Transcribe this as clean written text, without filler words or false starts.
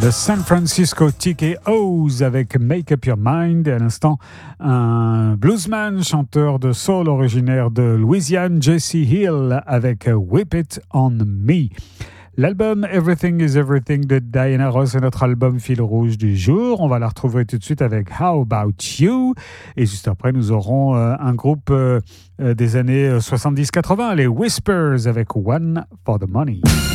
The San Francisco TKOs avec Make Up Your Mind. Et à l'instant, un bluesman, chanteur de soul originaire de Louisiane, Jesse Hill, avec Whip It On Me. L'album Everything is Everything de Diana Ross est notre album fil rouge du jour. On va la retrouver tout de suite avec How About You. Et juste après, nous aurons un groupe des années 70-80, les Whispers, avec One for the Money.